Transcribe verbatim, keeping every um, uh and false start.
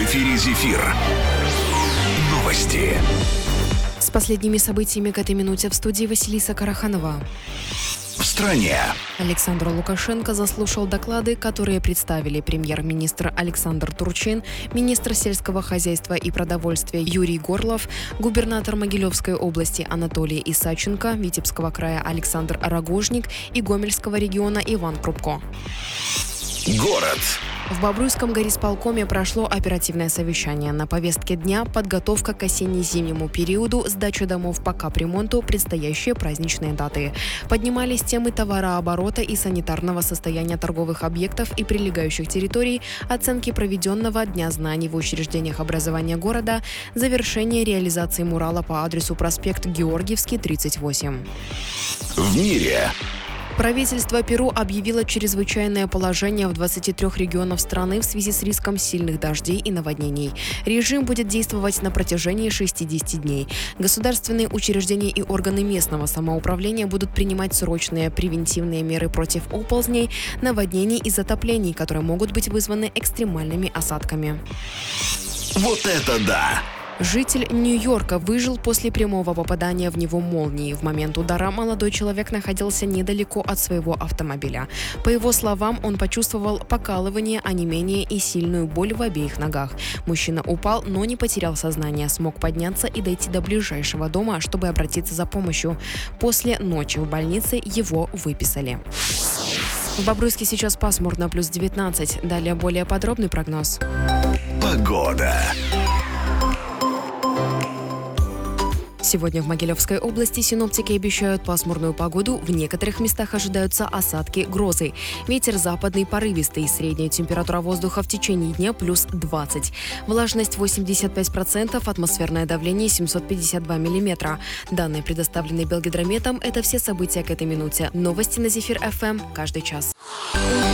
эфире «Зефир». Новости. С последними событиями к этой минуте в студии Василиса Караханова. В стране. Александр Лукашенко заслушал доклады, которые представили премьер-министр Александр Турчин, министр сельского хозяйства и продовольствия Юрий Горлов, губернатор Могилевской области Анатолий Исаченко, Витебского края Александр Рогожник и Гомельского региона Иван Крупко. Город. В Бобруйском горисполкоме прошло оперативное совещание. На повестке дня подготовка к осенне-зимнему периоду, сдача домов по капремонту, предстоящие праздничные даты. Поднимались темы товарооборота и санитарного состояния торговых объектов и прилегающих территорий, оценки проведенного Дня знаний в учреждениях образования города, завершение реализации мурала по адресу проспект Георгиевский, тридцать восемь. В мире. Правительство Перу объявило чрезвычайное положение в двадцати трёх регионах страны в связи с риском сильных дождей и наводнений. Режим будет действовать на протяжении шестидесяти дней. Государственные учреждения и органы местного самоуправления будут принимать срочные превентивные меры против оползней, наводнений и затоплений, которые могут быть вызваны экстремальными осадками. Вот это да! Житель Нью-Йорка выжил после прямого попадания в него молнии. В момент удара молодой человек находился недалеко от своего автомобиля. По его словам, он почувствовал покалывание, онемение и сильную боль в обеих ногах. Мужчина упал, но не потерял сознание, смог подняться и дойти до ближайшего дома, чтобы обратиться за помощью. После ночи в больнице его выписали. В Бобруйске сейчас пасмурно, плюс девятнадцать. Далее более подробный прогноз. Погода. Сегодня в Могилевской области синоптики обещают пасмурную погоду. В некоторых местах ожидаются осадки, грозы. Ветер западный порывистый. Средняя температура воздуха в течение дня плюс двадцать. Влажность восемьдесят пять процентов, атмосферное давление семьсот пятьдесят два миллиметра. Данные предоставлены Белгидрометом. Это все события к этой минуте. Новости на Зефир эф эм каждый час.